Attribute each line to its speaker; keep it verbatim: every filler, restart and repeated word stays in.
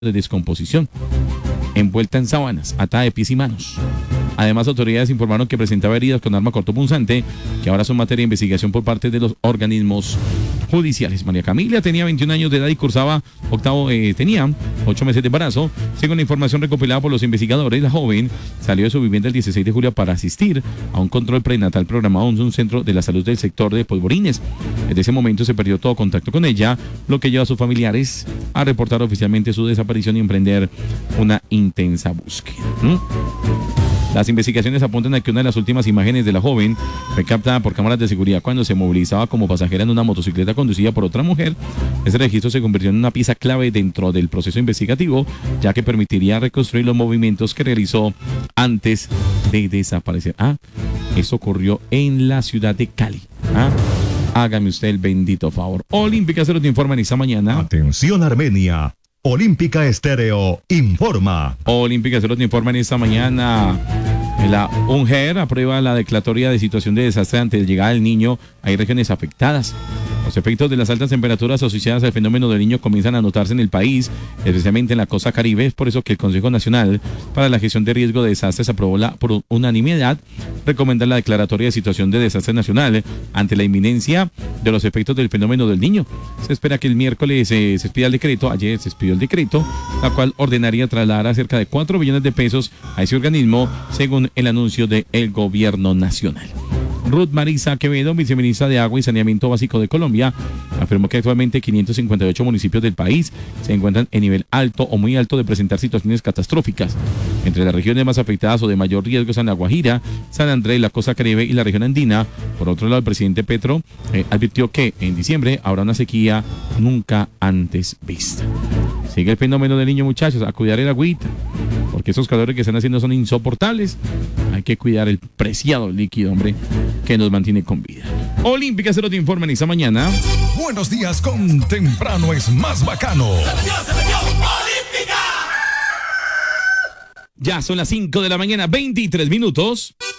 Speaker 1: de descomposición, envuelta en sábanas, atada de pies y manos. Además, autoridades informaron que presentaba heridas con arma cortopunzante, que ahora son materia de investigación por parte de los organismos judiciales. María Camila tenía veintiún años de edad y cursaba octavo, eh, tenía ocho meses de embarazo. Según la información recopilada por los investigadores, la joven salió de su vivienda el dieciséis de julio para asistir a un control prenatal programado en un centro de la salud del sector de Polvorines. Desde ese momento se perdió todo contacto con ella, lo que lleva a sus familiares a reportar oficialmente su desaparición y emprender una intensa búsqueda. ¿Mm? Las investigaciones apuntan a que una de las últimas imágenes de la joven fue captada por cámaras de seguridad cuando se movilizaba como pasajera en una motocicleta conducida por otra mujer. Este registro se convirtió en una pieza clave dentro del proceso investigativo, ya que permitiría reconstruir los movimientos que realizó antes de desaparecer. Ah, eso ocurrió en la ciudad de Cali. Ah, hágame usted el bendito favor. Olímpica Cero te informa en esta mañana.
Speaker 2: Atención, Armenia. Olímpica Estéreo informa.
Speaker 1: Olímpica Cero te informa en esta mañana. La U N G E R aprueba la declaratoria de situación de desastre ante la llegada del niño. Hay regiones afectadas. Los efectos de las altas temperaturas asociadas al fenómeno del niño comienzan a notarse en el país, especialmente en la costa caribe. Es por eso que el Consejo Nacional para la Gestión de Riesgo de Desastres aprobó la, por unanimidad recomendar la declaratoria de situación de desastre nacional ante la inminencia de los efectos del fenómeno del niño. Se espera que el miércoles eh, se expida el decreto, ayer se expidió el decreto, la cual ordenaría trasladar a cerca de cuatro billones de pesos a ese organismo, según el anuncio del gobierno nacional. Ruth Marisa Quevedo, viceministra de Agua y Saneamiento Básico de Colombia, afirmó que actualmente quinientos cincuenta y ocho municipios del país se encuentran en nivel alto o muy alto de presentar situaciones catastróficas. Entre las regiones más afectadas o de mayor riesgo están La Guajira, San Andrés, la costa caribe y la región andina. Por otro lado, el presidente Petro eh, advirtió que en diciembre habrá una sequía nunca antes vista. Sigue el fenómeno del niño, muchachos, a cuidar el agüita, porque esos calores que están haciendo son insoportables. Hay que cuidar el preciado líquido, hombre, que nos mantiene con vida. Olímpica Cero te informa en esta mañana.
Speaker 2: Buenos días con Temprano es más bacano.
Speaker 3: ¡Se metió, se metió! ¡Olímpica!
Speaker 1: Ya son las cinco de la mañana, veintitrés minutos.